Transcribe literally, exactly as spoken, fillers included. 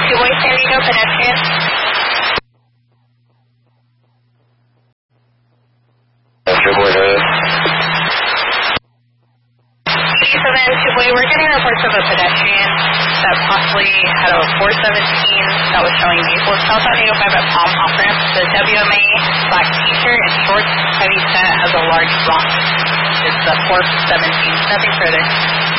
two-way San Diego pedestrian. So then, two-way, we're getting reports of a pedestrian that possibly had a four seventeen that was showing vehicle south on eight oh five at Palm off-ramp. The W M A black t-shirt and shorts, heavy set, has a large rock. It's the four seventeen, nothing further.